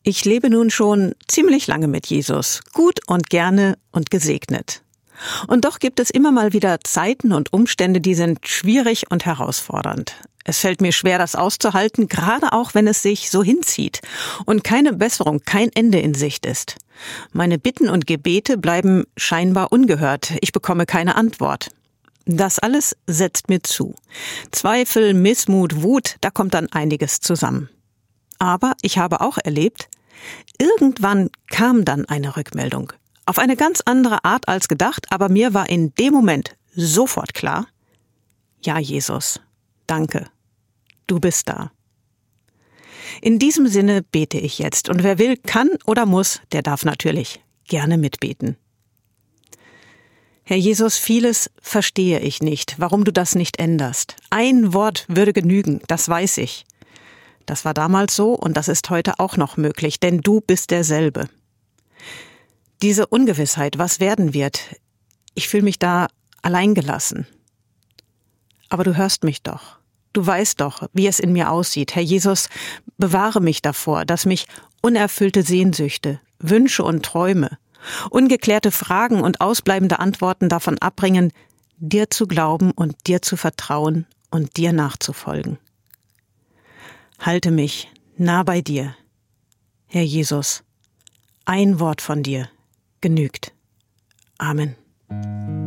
Ich lebe nun schon ziemlich lange mit Jesus, gut und gerne und gesegnet. Und doch gibt es immer mal wieder Zeiten und Umstände, die sind schwierig und herausfordernd. Es fällt mir schwer, das auszuhalten, gerade auch, wenn es sich so hinzieht und keine Besserung, kein Ende in Sicht ist. Meine Bitten und Gebete bleiben scheinbar ungehört. Ich bekomme keine Antwort. Das alles setzt mir zu. Zweifel, Missmut, Wut, da kommt dann einiges zusammen. Aber ich habe auch erlebt, irgendwann kam dann eine Rückmeldung. Auf eine ganz andere Art als gedacht, aber mir war in dem Moment sofort klar: Ja, Jesus, danke, du bist da. In diesem Sinne bete ich jetzt, und wer will, kann oder muss, der darf natürlich gerne mitbeten. Herr Jesus, vieles verstehe ich nicht, warum du das nicht änderst. Ein Wort würde genügen, das weiß ich. Das war damals so und das ist heute auch noch möglich, denn du bist derselbe. Diese Ungewissheit, was werden wird, ich fühle mich da alleingelassen. Aber du hörst mich doch. Du weißt doch, wie es in mir aussieht. Herr Jesus, bewahre mich davor, dass mich unerfüllte Sehnsüchte, Wünsche und Träume, ungeklärte Fragen und ausbleibende Antworten davon abbringen, dir zu glauben und dir zu vertrauen und dir nachzufolgen. Halte mich nah bei dir. Herr Jesus, ein Wort von dir genügt. Amen.